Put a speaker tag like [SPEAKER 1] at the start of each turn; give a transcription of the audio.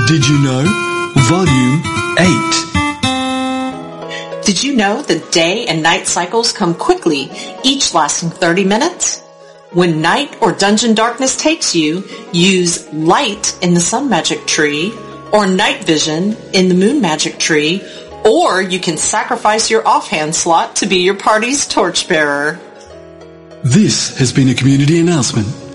[SPEAKER 1] Did you know? Volume 8.
[SPEAKER 2] Did you know that day and night cycles come quickly, each lasting 30 minutes? When night or dungeon darkness takes you, use light in the sun magic tree, or night vision in the moon magic tree, or you can sacrifice your offhand slot to be your party's torchbearer.
[SPEAKER 1] This has been a community announcement